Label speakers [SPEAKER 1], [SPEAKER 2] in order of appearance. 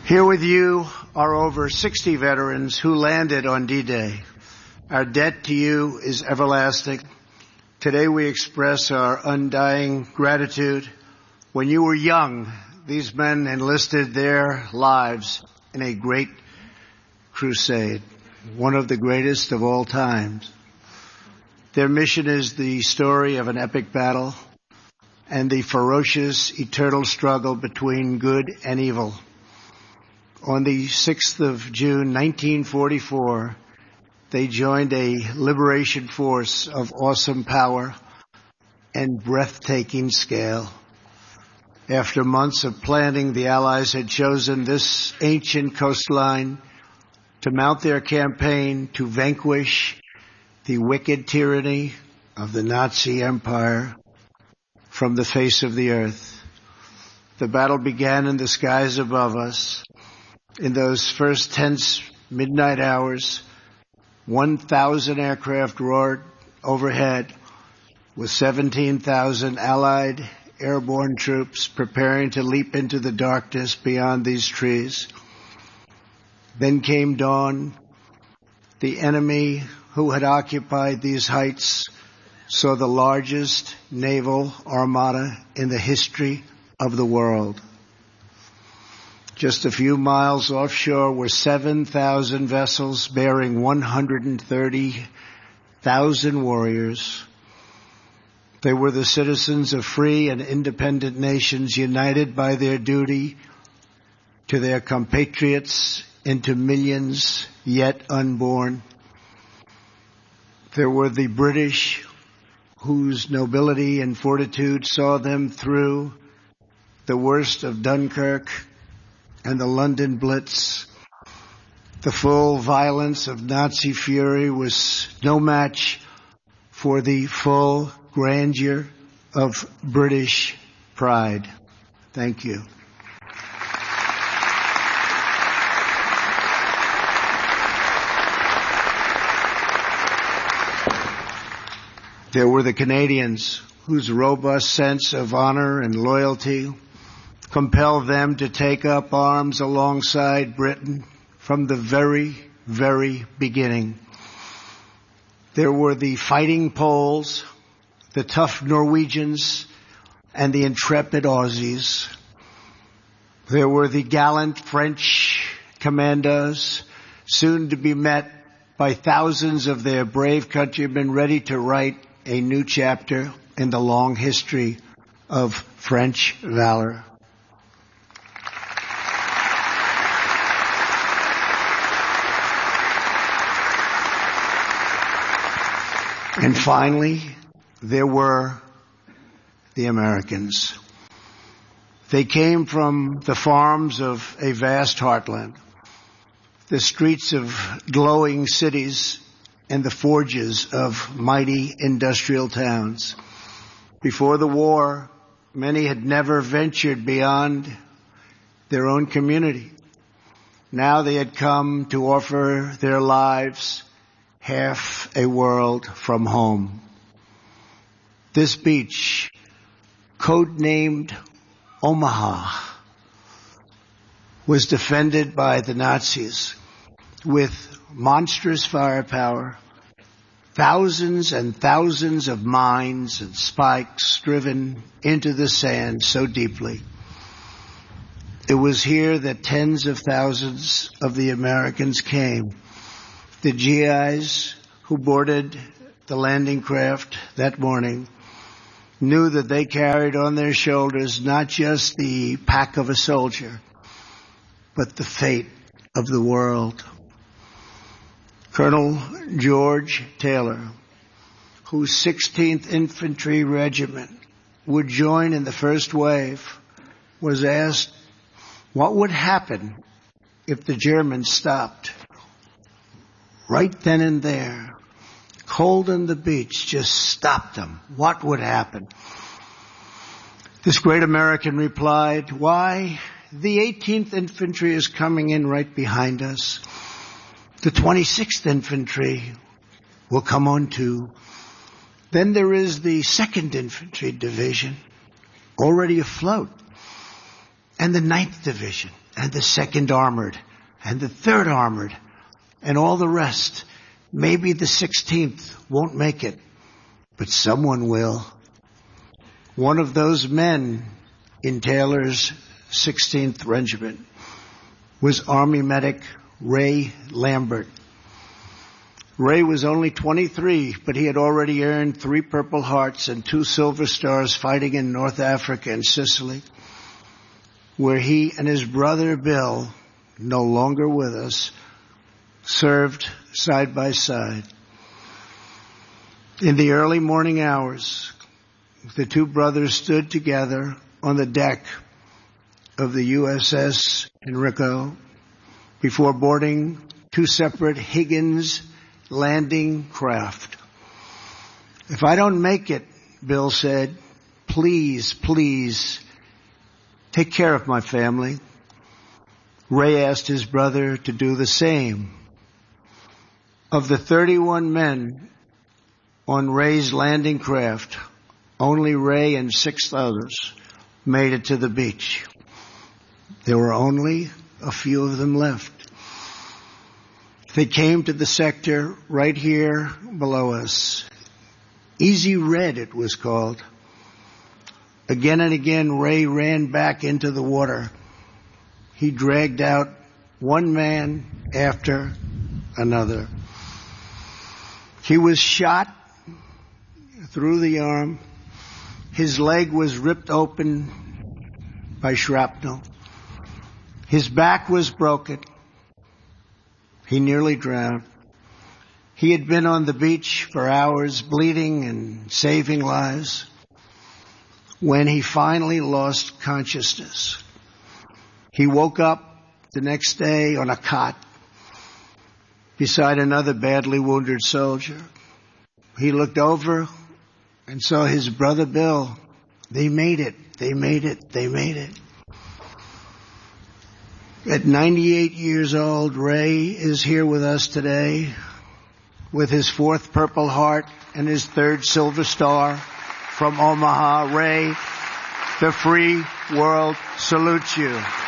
[SPEAKER 1] Here with you are over 60 veterans who landed on D-Day. Our debt to you is everlasting. Today we express our undying gratitude. When you were young, these men enlisted their lives in a great crusade, one of the greatest of all times. Their mission is the story of an epic battle and the ferocious, eternal struggle between good and evil. On the 6th of June, 1944, they joined a liberation force of awesome power and breathtaking scale. After months of planning, the Allies had chosen this ancient coastline to mount their campaign to vanquish the wicked tyranny of the Nazi Empire from the face of the earth. The battle began in the skies above us. In those first tense midnight hours, 1,000 aircraft roared overhead with 17,000 Allied airborne troops preparing to leap into the darkness beyond these trees. Then came dawn. The enemy who had occupied these heights saw the largest naval armada in the history of the world. Just a few miles offshore were 7,000 vessels bearing 130,000 warriors. They were the citizens of free and independent nations united by their duty to their compatriots into millions yet unborn. There were the British whose nobility and fortitude saw them through the worst of Dunkirk and the London Blitz. The full violence of Nazi fury was no match for the full grandeur of British pride. Thank you. There were the Canadians whose robust sense of honor and loyalty compelled them to take up arms alongside Britain from the very, very beginning. There were the fighting Poles, the tough Norwegians, and the intrepid Aussies. There were the gallant French commandos, soon to be met by thousands of their brave countrymen ready to write a new chapter in the long history of French valor. And finally, there were the Americans. They came from the farms of a vast heartland, the streets of glowing cities, and the forges of mighty industrial towns. Before the war, many had never ventured beyond their own community. Now they had come to offer their lives half a world from home. This beach, codenamed Omaha, was defended by the Nazis with monstrous firepower, thousands and thousands of mines and spikes driven into the sand so deeply. It was here that tens of thousands of the Americans came. The GIs who boarded the landing craft that morning knew that they carried on their shoulders not just the pack of a soldier, but the fate of the world. Colonel George Taylor, whose 16th Infantry Regiment would join in the first wave, was asked what would happen if the Germans stopped. Right then and there, cold on the beach, just stopped them. What would happen? This great American replied, "Why, the 18th Infantry is coming in right behind us. The 26th Infantry will come on too. Then there is the 2nd Infantry Division, already afloat. and the 9th Division, and the 2nd Armored, and the 3rd Armored, and all the rest. Maybe the 16th won't make it, but someone will. One of those men in Taylor's 16th Regiment was Army medic Ray Lambert. Ray was only 23, but he had already earned 3 Purple Hearts and 2 Silver Stars fighting in North Africa and Sicily, where he and his brother Bill, no longer with us, served side by side. In the early morning hours, the 2 brothers stood together on the deck of the USS Enrico before boarding 2 separate Higgins landing craft. "If I don't make it," Bill said, please take care of my family." Ray asked his brother to do the same. Of the 31 men on Ray's landing craft, only Ray and 6 others made it to the beach. There were only a few of them left. They came to the sector right here below us. Easy Red, it was called. Again and again, Ray ran back into the water. He dragged out one man after another. He was shot through the arm. His leg was ripped open by shrapnel. His back was broken. He nearly drowned. He had been on the beach for hours, bleeding and saving lives, when he finally lost consciousness. He woke up the next day on a cot beside another badly wounded soldier. He looked over and saw his brother Bill. They made it. At 98 years old, Ray is here with us today with his 4th Purple Heart and his 3rd Silver Star from Omaha. Ray, the free world salutes you.